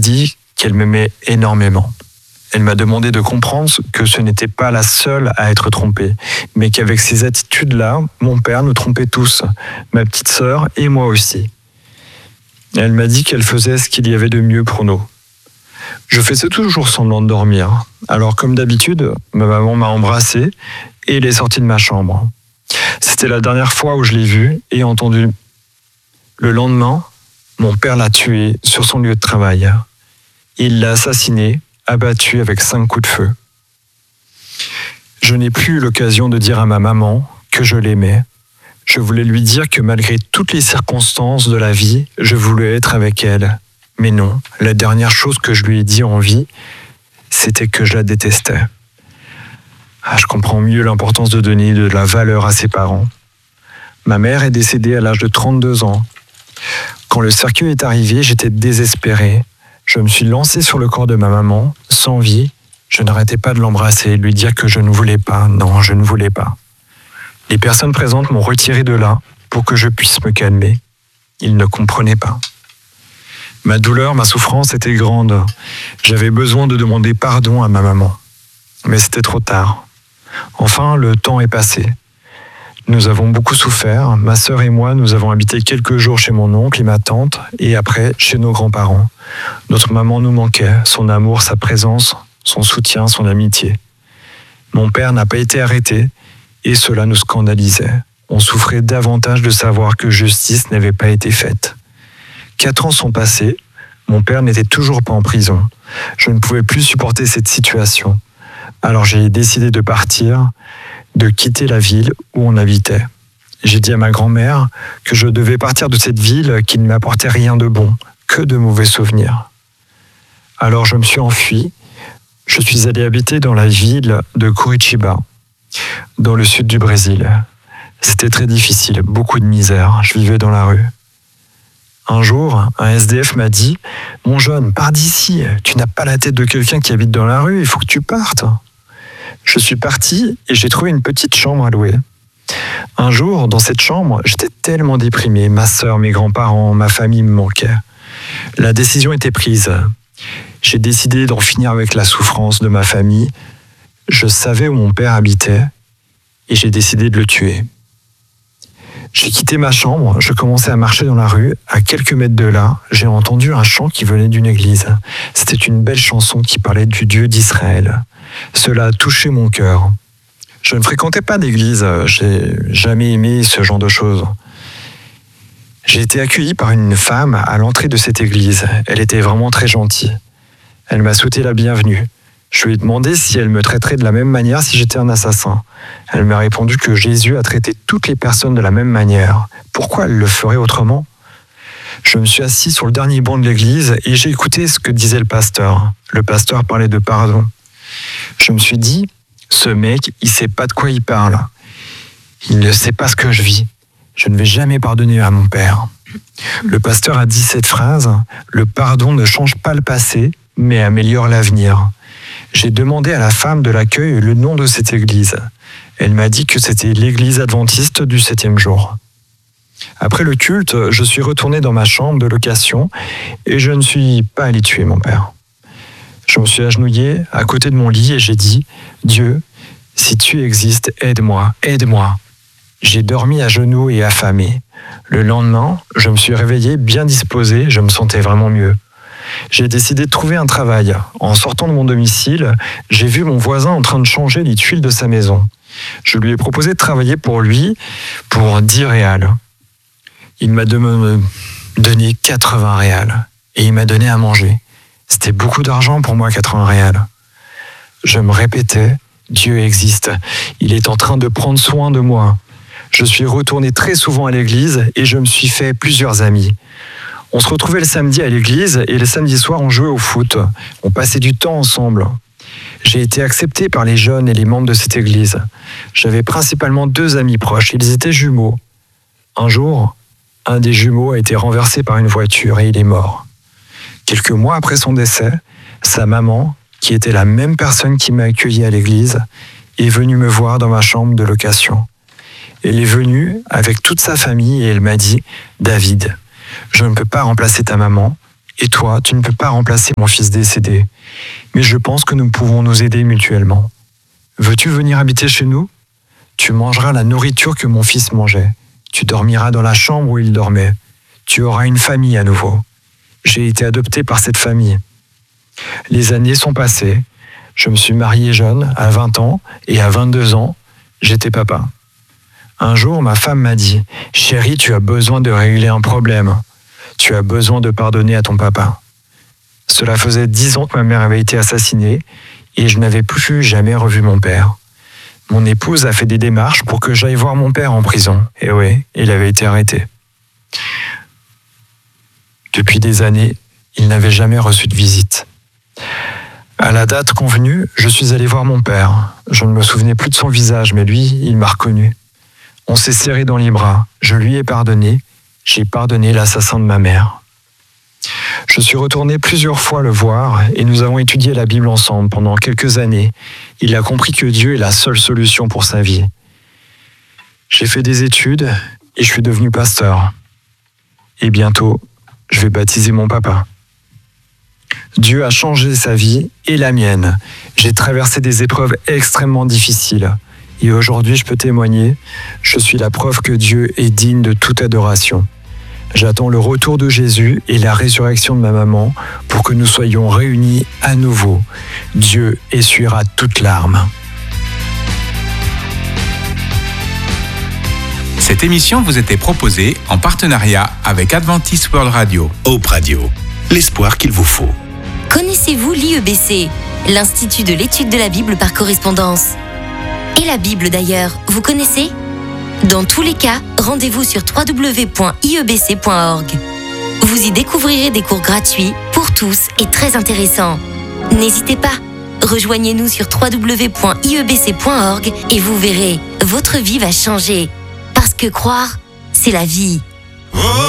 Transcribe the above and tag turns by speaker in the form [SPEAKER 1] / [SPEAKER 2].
[SPEAKER 1] dit qu'elle m'aimait énormément. Elle m'a demandé de comprendre que ce n'était pas la seule à être trompée, mais qu'avec ces attitudes-là, mon père nous trompait tous, ma petite sœur et moi aussi. Elle m'a dit qu'elle faisait ce qu'il y avait de mieux pour nous. Je faisais toujours semblant de dormir. Alors, comme d'habitude, ma maman m'a embrassé et elle est sortie de ma chambre. C'était la dernière fois où je l'ai vue et entendue. Le lendemain, mon père l'a tuée sur son lieu de travail. Il l'a assassinée, abattue avec 5 coups de feu. Je n'ai plus eu l'occasion de dire à ma maman que je l'aimais. Je voulais lui dire que malgré toutes les circonstances de la vie, je voulais être avec elle. Mais non, la dernière chose que je lui ai dit en vie, c'était que je la détestais. Je comprends mieux l'importance de donner de la valeur à ses parents. Ma mère est décédée à l'âge de 32 ans. Quand le cercueil est arrivé, j'étais désespéré. Je me suis lancé sur le corps de ma maman, sans vie. Je n'arrêtais pas de l'embrasser et de lui dire que je ne voulais pas. Non, je ne voulais pas. Les personnes présentes m'ont retiré de là pour que je puisse me calmer. Ils ne comprenaient pas. Ma douleur, ma souffrance était grande. J'avais besoin de demander pardon à ma maman. Mais c'était trop tard. Enfin, le temps est passé. Nous avons beaucoup souffert. Ma sœur et moi, nous avons habité quelques jours chez mon oncle et ma tante, et après, chez nos grands-parents. Notre maman nous manquait, son amour, sa présence, son soutien, son amitié. Mon père n'a pas été arrêté, et cela nous scandalisait. On souffrait davantage de savoir que justice n'avait pas été faite. 4 ans sont passés, mon père n'était toujours pas en prison. Je ne pouvais plus supporter cette situation. Alors j'ai décidé de partir, de quitter la ville où on habitait. J'ai dit à ma grand-mère que je devais partir de cette ville qui ne m'apportait rien de bon, que de mauvais souvenirs. Alors je me suis enfui. Je suis allé habiter dans la ville de Curitiba, dans le sud du Brésil. C'était très difficile, beaucoup de misère. Je vivais dans la rue. Un jour, un SDF m'a dit « Mon jeune, pars d'ici, tu n'as pas la tête de quelqu'un qui habite dans la rue, il faut que tu partes. » Je suis parti et j'ai trouvé une petite chambre à louer. Un jour, dans cette chambre, j'étais tellement déprimé. Ma sœur, mes grands-parents, ma famille me manquaient. La décision était prise. J'ai décidé d'en finir avec la souffrance de ma famille. Je savais où mon père habitait et j'ai décidé de le tuer. J'ai quitté ma chambre, je commençais à marcher dans la rue. À quelques mètres de là, j'ai entendu un chant qui venait d'une église. C'était une belle chanson qui parlait du Dieu d'Israël. Cela a touché mon cœur. Je ne fréquentais pas d'église, j'ai jamais aimé ce genre de choses. J'ai été accueilli par une femme à l'entrée de cette église. Elle était vraiment très gentille. Elle m'a souhaité la bienvenue. Je lui ai demandé si elle me traiterait de la même manière si j'étais un assassin. Elle m'a répondu que Jésus a traité toutes les personnes de la même manière. Pourquoi elle le ferait autrement ? Je me suis assis sur le dernier banc de l'église et j'ai écouté ce que disait le pasteur. Le pasteur parlait de pardon. Je me suis dit, ce mec, il sait pas de quoi il parle. Il ne sait pas ce que je vis. Je ne vais jamais pardonner à mon père. Le pasteur a dit cette phrase, le pardon ne change pas le passé, mais améliore l'avenir. J'ai demandé à la femme de l'accueil le nom de cette église. Elle m'a dit que c'était l'église adventiste du 7e jour. Après le culte, je suis retourné dans ma chambre de location et je ne suis pas allé tuer mon père. Je me suis agenouillé à côté de mon lit et j'ai dit « Dieu, si tu existes, aide-moi, aide-moi ». J'ai dormi à genoux et affamé. Le lendemain, je me suis réveillé bien disposé, je me sentais vraiment mieux. J'ai décidé de trouver un travail. En sortant de mon domicile, j'ai vu mon voisin en train de changer les tuiles de sa maison. Je lui ai proposé de travailler pour lui pour 10 réals. Il m'a donné 80 réals et il m'a donné à manger. C'était beaucoup d'argent pour moi, 80 réals. Je me répétais, Dieu existe. Il est en train de prendre soin de moi. Je suis retourné très souvent à l'église et je me suis fait plusieurs amis. On se retrouvait le samedi à l'église et le samedi soir, on jouait au foot. On passait du temps ensemble. J'ai été accepté par les jeunes et les membres de cette église. J'avais principalement 2 amis proches, ils étaient jumeaux. Un jour, un des jumeaux a été renversé par une voiture et il est mort. Quelques mois après son décès, sa maman, qui était la même personne qui m'a accueilli à l'église, est venue me voir dans ma chambre de location. Elle est venue avec toute sa famille et elle m'a dit « David, je ne peux pas remplacer ta maman, Et toi, tu ne peux pas remplacer mon fils décédé. Mais je pense que nous pouvons nous aider mutuellement. Veux-tu venir habiter chez nous ? Tu mangeras la nourriture que mon fils mangeait. Tu dormiras dans la chambre où il dormait. Tu auras une famille à nouveau. J'ai été adopté par cette famille. Les années sont passées. Je me suis marié jeune, à 20 ans, et à 22 ans, j'étais papa. Un jour, ma femme m'a dit « Chérie, tu as besoin de régler un problème. Tu as besoin de pardonner à ton papa. » Cela faisait 10 ans que ma mère avait été assassinée et je n'avais plus jamais revu mon père. Mon épouse a fait des démarches pour que j'aille voir mon père en prison. Et oui, il avait été arrêté. Depuis des années, il n'avait jamais reçu de visite. À la date convenue, je suis allé voir mon père. Je ne me souvenais plus de son visage, mais lui, il m'a reconnu. On s'est serré dans les bras. Je lui ai pardonné. J'ai pardonné l'assassin de ma mère. Je suis retourné plusieurs fois le voir et nous avons étudié la Bible ensemble pendant quelques années. Il a compris que Dieu est la seule solution pour sa vie. J'ai fait des études et je suis devenu pasteur. Et bientôt, je vais baptiser mon papa. Dieu a changé sa vie et la mienne. J'ai traversé des épreuves extrêmement difficiles. Et aujourd'hui, je peux témoigner, je suis la preuve que Dieu est digne de toute adoration. J'attends le retour de Jésus et la résurrection de ma maman pour que nous soyons réunis à nouveau. Dieu essuiera toute larme.
[SPEAKER 2] Cette émission vous était proposée en partenariat avec Adventist World Radio.
[SPEAKER 3] Hope Radio, l'espoir qu'il vous faut.
[SPEAKER 4] Connaissez-vous l'IEBC, l'Institut de l'étude de la Bible par correspondance ? Et la Bible d'ailleurs, vous connaissez ? Dans tous les cas, rendez-vous sur www.iebc.org. Vous y découvrirez des cours gratuits pour tous et très intéressants. N'hésitez pas, rejoignez-nous sur www.iebc.org et vous verrez, votre vie va changer. Parce que croire, c'est la vie.